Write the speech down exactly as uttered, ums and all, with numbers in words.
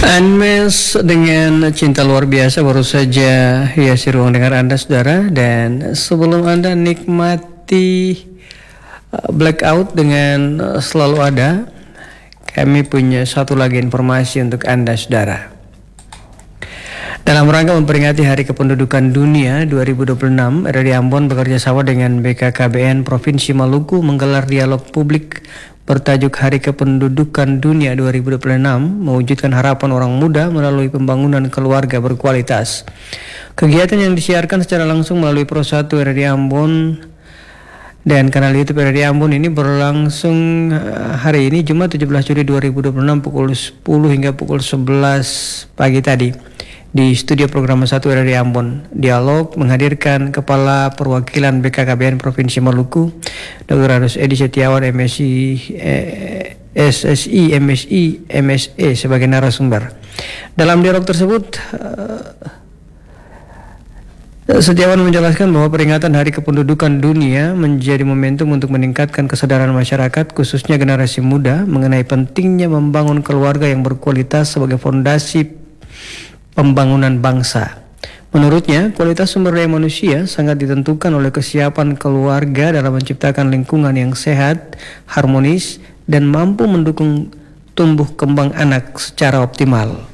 Anmes dengan cinta luar biasa baru saja hiasi ruang dengar Anda, saudara. Dan sebelum Anda nikmati uh, blackout dengan uh, selalu ada, kami punya satu lagi informasi untuk Anda, saudara. Dalam rangka memperingati Hari Kependudukan Dunia dua ribu dua puluh enam, R R I Ambon bekerja sama dengan B K K B N Provinsi Maluku menggelar dialog publik bertajuk Hari Kependudukan Dunia dua ribu dua puluh enam, mewujudkan harapan orang muda melalui pembangunan keluarga berkualitas. Kegiatan yang disiarkan secara langsung melalui Pro satu R R I Ambon dan kanal YouTube R R I Ambon ini berlangsung hari ini Jumat tujuh belas Juli dua ribu dua puluh enam pukul sepuluh hingga pukul sebelas pagi tadi di studio program satu R R I Ambon. Dialog menghadirkan Kepala Perwakilan B K K B N Provinsi Maluku, Doktor Anus Edi Setiawan, M S I, eh, S S I, M S I, M S E sebagai narasumber. Dalam dialog tersebut, uh, Setiawan menjelaskan bahwa peringatan Hari Kependudukan Dunia menjadi momentum untuk meningkatkan kesadaran masyarakat, khususnya generasi muda, mengenai pentingnya membangun keluarga yang berkualitas sebagai fondasi pembangunan bangsa. Menurutnya, kualitas sumber daya manusia sangat ditentukan oleh kesiapan keluarga dalam menciptakan lingkungan yang sehat, harmonis, dan mampu mendukung tumbuh kembang anak secara optimal.